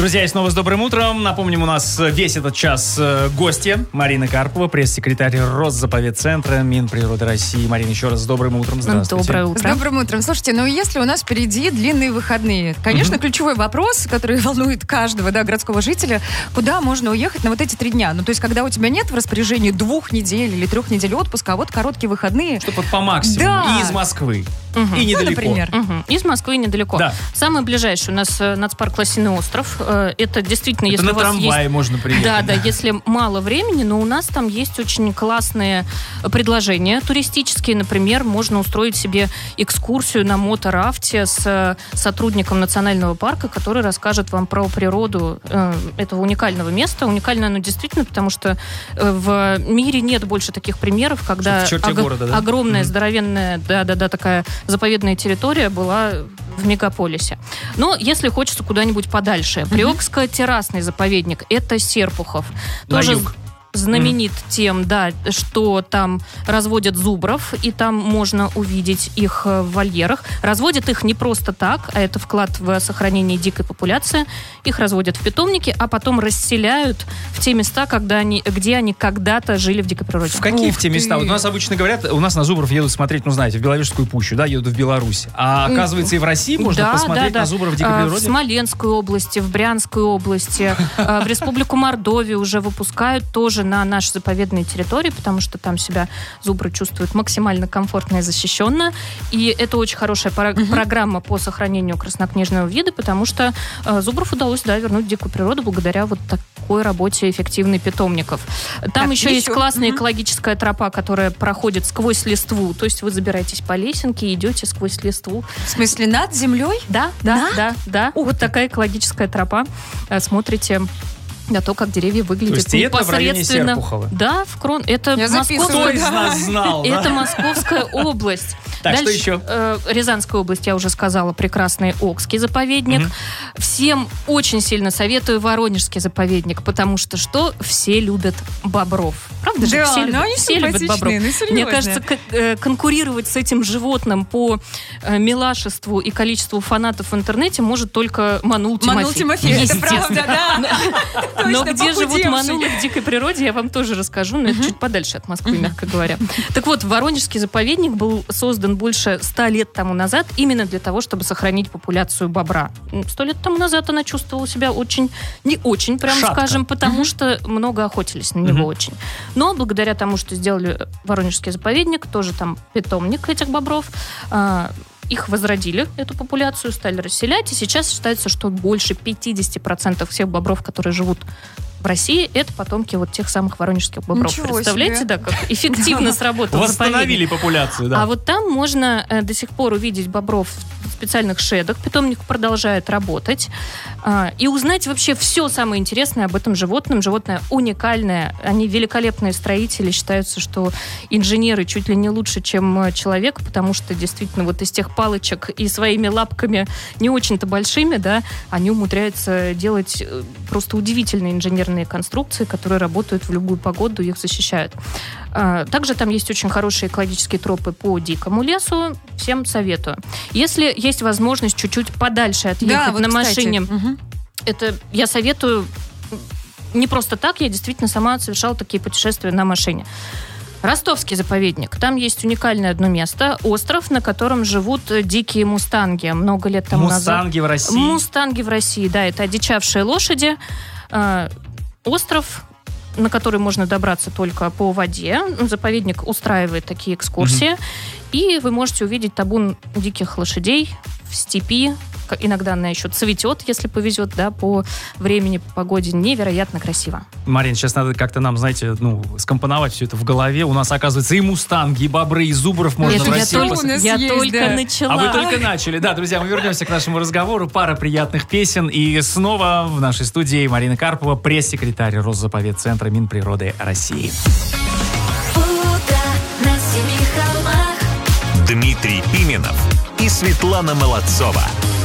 Друзья, и снова с добрым утром. Напомним, у нас весь этот час гости. Марина Карпова, пресс-секретарь Росзаповедцентра Минприроды России. Марина, еще раз с добрым утром. Здравствуйте. Доброе утро. С добрым утром. Слушайте, ну если у нас впереди длинные выходные, конечно, ключевой вопрос, который волнует каждого, да, городского жителя, куда можно уехать на вот эти 3 дня? Ну, то есть, когда у тебя нет в распоряжении 2 недель или 3 недель отпуска, а вот короткие выходные. Чтобы вот по максимуму. Да. И из Москвы. И недалеко. Ну, например. Из Москвы недалеко. Да. Самый ближайший у нас нацпарк Лосиный остров. Это действительно, Это если на у вас трамвае есть... можно приехать. Да, если мало времени, но у нас там есть очень классные предложения туристические. Например, можно устроить себе экскурсию на моторафте с сотрудником национального парка, который расскажет вам про природу этого уникального места. Уникально оно действительно, потому что в мире нет больше таких примеров, когда города, да? огромная, здоровенная, такая заповедная территория была в мегаполисе. Но если хочется куда-нибудь подальше, Приокско-террасный заповедник, это Серпухов. Тоже юг. знаменит тем, да, что там разводят зубров, и там можно увидеть их в вольерах. Разводят их не просто так, а это вклад в сохранение дикой популяции. Их разводят в питомнике, а потом расселяют в те места, где они когда-то жили в дикой природе. В какие в те места? Вот у нас обычно говорят, у нас на зубров едут смотреть, ну, знаете, в Беловежскую пущу, да, едут в Беларусь. А оказывается, и в России можно посмотреть на зубров в дикой природе? В Смоленской области, в Брянской области, в Республику Мордовию уже выпускают тоже на нашей заповедной территории, потому что там себя зубры чувствуют максимально комфортно и защищенно. И это очень хорошая программа по сохранению краснокнижного вида, потому что зубров удалось, вернуть в дикую природу благодаря вот такой работе эффективных питомников. Там еще есть классная экологическая тропа, которая проходит сквозь листву. То есть вы забираетесь по лесенке и идете сквозь листву. В смысле, над землей? Да. Вот такая экологическая тропа. Смотрите на то, как деревья выглядят. То есть это в районе Серпухова? Да, это Кто из нас знал? Это Московская область. Так, дальше, что еще? Рязанская область, я уже сказала, прекрасный Окский заповедник. Всем очень сильно советую Воронежский заповедник, потому что все любят бобров. Правда же? Да, Все любят бобров. Мне кажется, конкурировать с этим животным по милашеству и количеству фанатов в интернете может только Манул Тимофей. Это правда, да. Но где живут манулы в дикой природе, я вам тоже расскажу, но это чуть подальше от Москвы, мягко говоря. Так вот, Воронежский заповедник был создан больше 100 лет тому назад именно для того, чтобы сохранить популяцию бобра. 100 лет тому назад она чувствовала себя не очень, прямо скажем, потому что много охотились на него очень. Но благодаря тому, что сделали Воронежский заповедник, тоже там питомник этих бобров, их возродили, эту популяцию, стали расселять, и сейчас считается, что больше 50% всех бобров, которые живут в России, это потомки вот тех самых воронежских бобров. Ничего Представляете, себе. Как эффективно сработал Восстановили популяцию, да. А вот там можно до сих пор увидеть бобров в специальных шедах. Питомник продолжает работать. И узнать вообще все самое интересное об этом животном. Животное уникальное. Они великолепные строители. Считается, что инженеры чуть ли не лучше, чем человек, потому что действительно вот из тех палочек и своими лапками не очень-то большими, да, они умудряются делать просто удивительные инженерные конструкции, которые работают в любую погоду, их защищают. Также там есть очень хорошие экологические тропы по дикому лесу. Всем советую. Если есть возможность чуть-чуть подальше отъехать на машине, это я советую не просто так, я действительно сама совершала такие путешествия на машине. Ростовский заповедник. Там есть уникальное одно место. Остров, на котором живут дикие мустанги. Много лет тому назад. Мустанги в России? Мустанги в России, да. Это одичавшие лошади. Остров, на который можно добраться только по воде. Заповедник устраивает такие экскурсии. И вы можете увидеть табун диких лошадей в степи. Иногда она еще цветет, если повезет, да, по времени, по погоде. Невероятно красиво. Марин, сейчас надо как-то нам, знаете, скомпоновать все это в голове. У нас, оказывается, и мустанги, и бобры, и зубров можно в России посмотреть. Я только начала. А вы только начали. Да, друзья, мы вернемся к нашему разговору. Пара приятных песен. И снова в нашей студии Марина Карпова, пресс-секретарь Росзаповедцентра Минприроды России. Дмитрий Пименов и Светлана Молодцова.